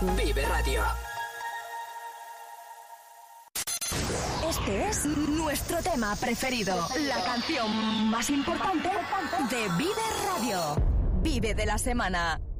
Vive Radio. Este es nuestro tema preferido, la canción más importante de Vive Radio. Vive de la semana.